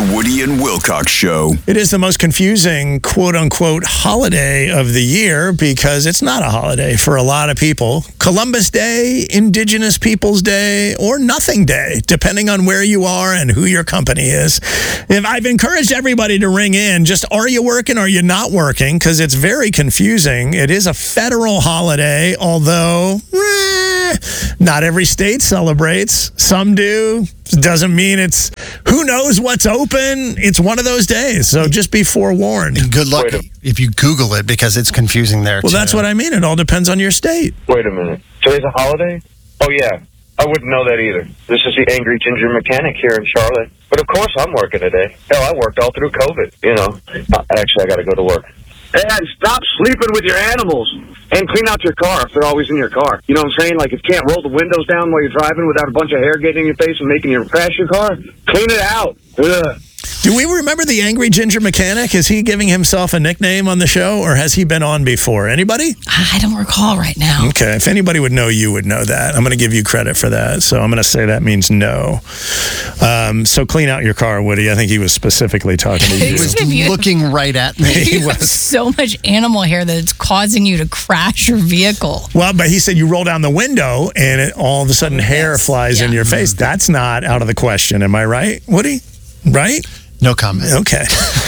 The Woody and Wilcox Show. It is the most confusing quote-unquote holiday of the year because it's not a holiday for a lot of people. Columbus Day, Indigenous Peoples Day, or Nothing Day, depending on where you are and who your company is. If I've encouraged everybody to ring in, just are you working, are you not working? Because it's very confusing. It is a federal holiday, although not every state celebrates. Some do. Doesn't mean it's who knows what's open. It's one of those days, so just be forewarned. And good luck if you Google it because it's confusing there, Well, that's what I mean. It all depends on your state. Wait a minute. Today's a holiday? Oh, yeah. I wouldn't know that either. This is the Angry Ginger Mechanic here in Charlotte. But of course I'm working today. Hell, I worked all through COVID, you know. Actually, I got to go to work. And stop sleeping with your animals. And clean out your car if they're always in your car. You know what I'm saying? Like, if you can't roll the windows down while you're driving without a bunch of hair getting in your face and making you crash your car, clean it out. Ugh. Do we remember the Angry Ginger Mechanic? Is he giving himself a nickname on the show, or has he been on before? Anybody? I don't recall right now. Okay, if anybody would know, you would know that. I'm going to give you credit for that, so I'm going to say that means no. So clean out your car, Woody. I think he was specifically talking to you. He was looking right at me. You have so much animal hair that it's causing you to crash your vehicle. Well, but he said you roll down the window and all of a sudden hair flies in your face. That's not out of the question. Am I right, Woody? Right? No comment. Okay.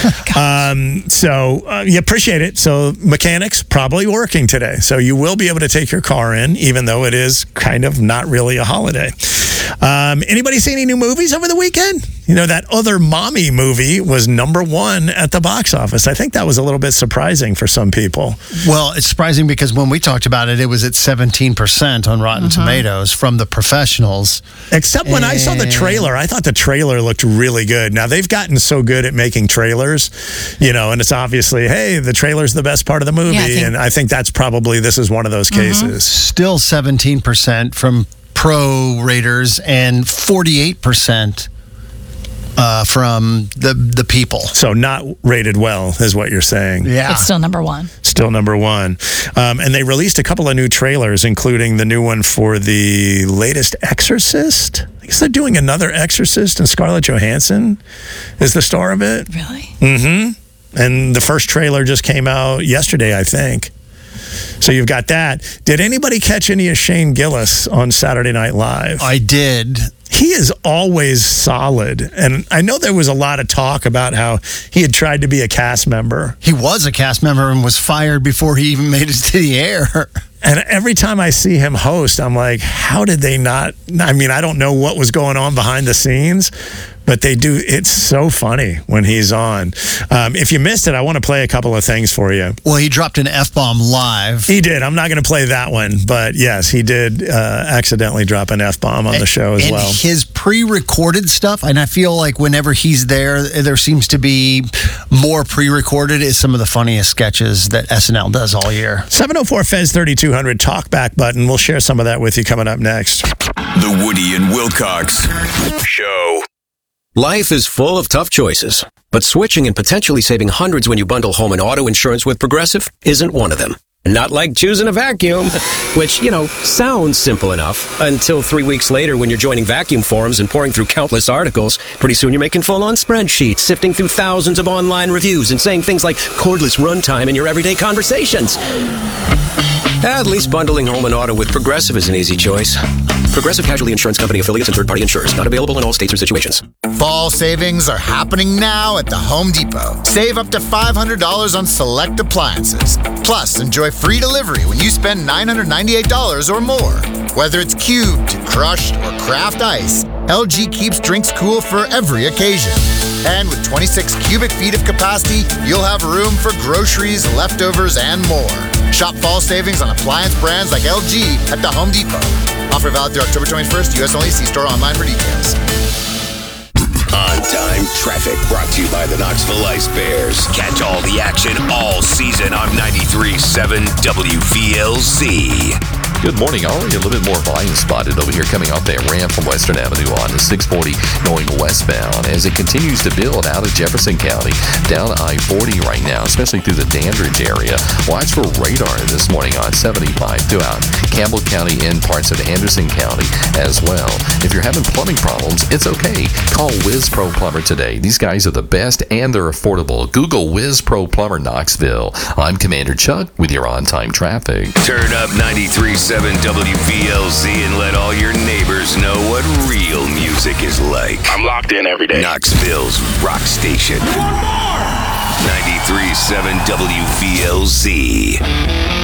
So you appreciate it. So mechanics probably working today. So you will be able to take your car in, even though it is kind of not really a holiday. Anybody see any new movies over the weekend? You know, that Other Mommy movie was #1 at the box office. I think that was a little bit surprising for some people. Well, it's surprising because when we talked about it, it was at 17% on Rotten Tomatoes from the professionals. Except when I saw the trailer, I thought the trailer looked really good. Now, they've gotten so good at making trailers, you know, and it's obviously, hey, the trailer's the best part of the movie. And I think that's probably, this is one of those cases. Still 17% from pro raters and 48% from the people. So not rated well is what you're saying. Yeah. It's still #1. Still #1. And they released a couple of new trailers, including the new one for the latest Exorcist. I guess they're doing another Exorcist, and Scarlett Johansson is the star of it. Really? Mm-hmm. And the first trailer just came out yesterday, I think. So you've got that. Did anybody catch any of Shane Gillis on Saturday Night Live? I did. He is always solid. And I know there was a lot of talk about how he had tried to be a cast member. He was a cast member and was fired before he even made it to the air. And every time I see him host, I'm like, how did they not? I mean, I don't know what was going on behind the scenes, but they do. It's so funny when he's on. If you missed it, I want to play a couple of things for you. Well, he dropped an F-bomb live. He did. I'm not going to play that one, but yes, he did accidentally drop an F-bomb on the show as well. And his pre-recorded stuff, and I feel like whenever he's there seems to be more pre-recorded, is some of the funniest sketches that SNL does all year. 704-FEZ-3200 talkback button. We'll share some of that with you coming up next. The Woody and Wilcox Show. Life is full of tough choices, but switching and potentially saving hundreds when you bundle home and auto insurance with Progressive isn't one of them. Not like choosing a vacuum, which, you know, sounds simple enough until 3 weeks later when you're joining vacuum forums and pouring through countless articles. Pretty soon you're making full-on spreadsheets, sifting through thousands of online reviews and saying things like cordless runtime in your everyday conversations. At least bundling home and auto with Progressive is an easy choice. Progressive Casualty Insurance Company affiliates and third-party insurers. Not available in all states or situations. Fall savings are happening now at the Home Depot. Save up to $500 on select appliances. Plus, enjoy free delivery when you spend $998 or more. Whether it's cubed, crushed, or craft ice, LG keeps drinks cool for every occasion. And with 26 cubic feet of capacity, you'll have room for groceries, leftovers, and more. Shop fall savings on appliance brands like LG at the Home Depot. Offer valid through October 21st, U.S. only. See store online for details. On-time traffic brought to you by the Knoxville Ice Bears. Catch all the action all season on 93.7 WVLZ. Good morning. Already a little bit more volume spotted over here coming off that ramp from Western Avenue on to 640 going westbound as it continues to build out of Jefferson County down I-40 right now, especially through the Dandridge area. Watch for radar this morning on 75 throughout Campbell County and parts of Anderson County as well. If you're having plumbing problems, it's okay. Call Whiz Pro Plumber today. These guys are the best and they're affordable. Google Whiz Pro Plumber Knoxville. I'm Commander Chuck with your on-time traffic. Turn up 93.7 WVLZ and let all your neighbors know what real music is like. I'm locked in every day. Knoxville's rock station. 93.7 WVLZ.